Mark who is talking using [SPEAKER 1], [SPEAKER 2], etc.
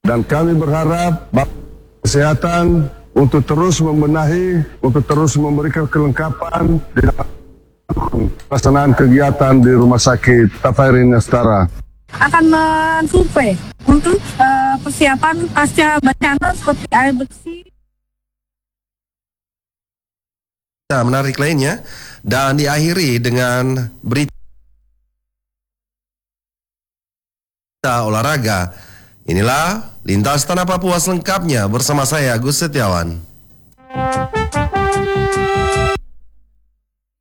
[SPEAKER 1] Dan kami berharap kesehatan untuk terus membenahi, untuk terus memberikan kelengkapan di dalam pelaksanaan kegiatan di Rumah Sakit Tafairi Nestara.
[SPEAKER 2] Akan mensurvei untuk persiapan pasca bencana seperti air bersih.
[SPEAKER 3] Menarik lainnya, dan diakhiri dengan berita olahraga. Inilah Lintas Tanah Papua selengkapnya bersama saya Agus Setiawan.